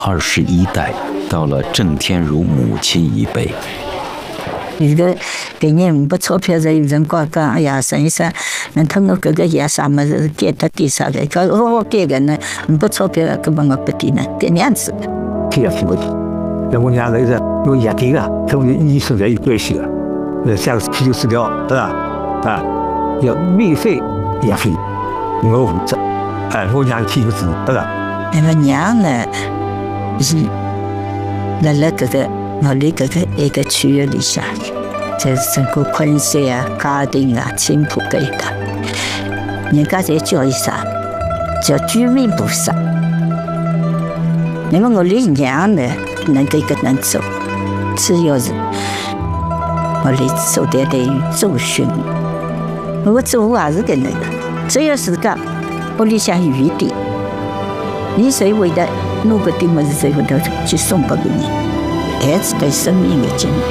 21代，到了郑天如母亲一辈。 有的给人没钞票的，有人讲，哎呀，生意上，能通过这个业啥么子给他点啥的，讲我给个呢，没钞票，根本我不给呢，这样子。 这也挺不错。那我娘那个有压力啊，跟医生也有关系的。下个啤酒治疗，对吧？啊，要免费也费，我负责。哎，我娘提个字，对吧？ 那么娘呢，是辣这个我里这个一个区域里向，在整个昆山啊、嘉定啊、青浦这一带，人家在叫伊啥？叫居民菩萨。那么我里娘呢，能这个能走，只要是我里手带于周巡，我做也是个那个，只要是讲屋里向有一点。你谁会的弄个点么子，谁会的去送给别人，孩子对生命的敬畏。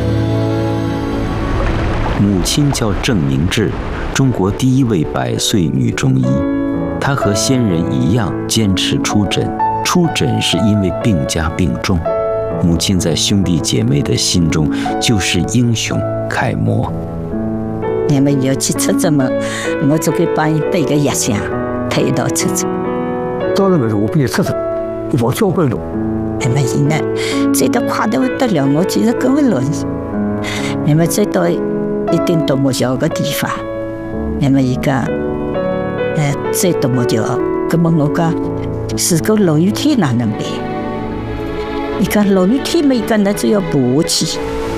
母亲叫郑明志，中国第一位100岁女中医。她和先人一样坚持出诊，出诊是因为病家病重。母亲在兄弟姐妹的心中就是英雄楷模。 你们要去出诊嘛，我就会帮你备个药箱，配到出诊。 到那个我给你测测，我教会了。 那么现在再到快得不得了，我其实根本乱。那么再到一定多么小个地方，那么一个再多么小，那么我讲是个落雨天哪能办？一个落雨天嘛，一个那就要爬去。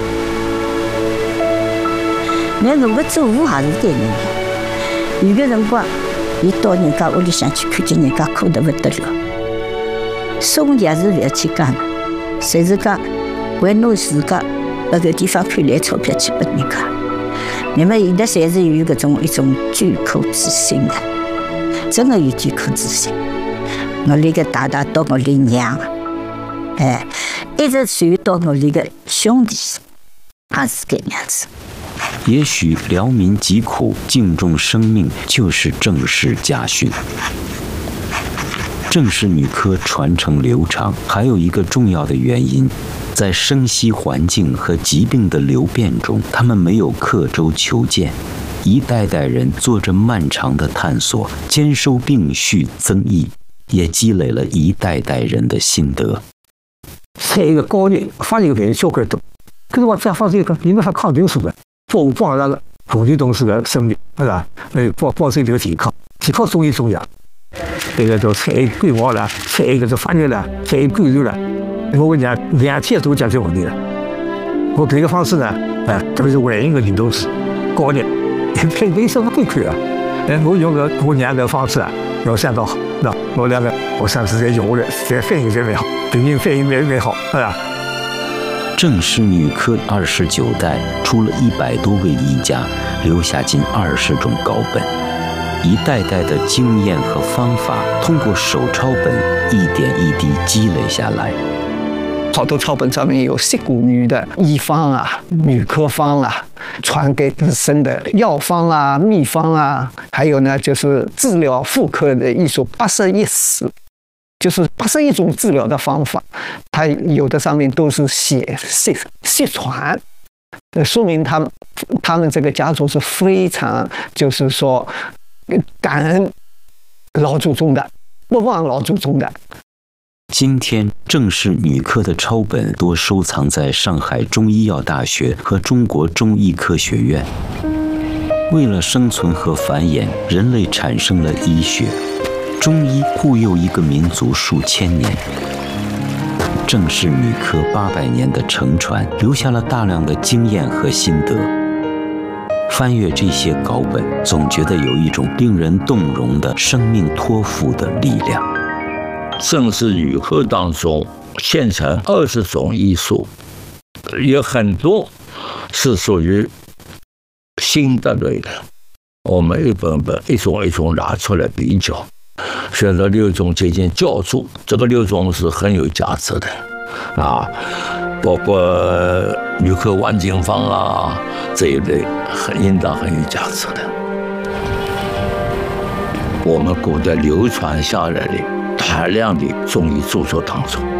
那如果走路还是对的，有个辰光。你到人家屋里向去，看见人家苦得不得了，送也是不要去讲，谁是讲为侬自家那个地方赚来钞票去拨人家，那么现在侪是有一种居口之心的，真的有居口之心。我那个大到我的娘，一直传到我那个兄弟，也是这样子。 也许辽民疾苦，敬重生命，就是郑氏家训。郑氏女科传承流长，还有一个重要的原因，在生息环境和疾病的流变中，他们没有刻舟求剑，一代代人做着漫长的探索，兼收并蓄增益，也积累了一代代人的心得。 采一个高热，发一个病小块多，可是我再发这个，你们还抗病素的。保那个土地东西的生命，是吧？保持这个健康，健康中医中药，这个就采桂花了，采一个就发热了，采桂肉了。我跟你讲，2天都解决问题了。我这个方式呢，特别是外因的运动是高热，没什么贵亏啊。我用我娘的方式啊，要3道好，那我两个我上次再用了，再反应越好，病人反应越好，是吧？ 郑氏女科29代出了100多位医家，留下近20种稿本，一代代的经验和方法，通过手抄本一点一滴积累下来。 好多抄本上面有涉谷女的医方啊、女科方啊，传给子孙的药方啊、秘方啊，还有呢就是治疗妇科的艺术81史。就是81种治疗的方法，它有的上面都是写传，说明他们这个家族是非常就是说感恩老祖宗的，不忘老祖宗的。 今天郑氏女科的抄本多收藏在上海中医药大学和中国中医科学院。为了生存和繁衍，人类产生了医学。中医护佑一个民族数千年，郑氏女科800年的承传，留下了大量的经验和心得。翻阅这些稿本，总觉得有一种令人动容的生命托付的力量。 郑氏女科当中现成20种医术，有很多是属于新的类的，我们一本一种一种拿出来比较。选择6种接近教注，这个6种是很有价值的啊，包括女科万金方啊这一类，应当很有价值的。我们古代流传下来的大量的中医著作当中，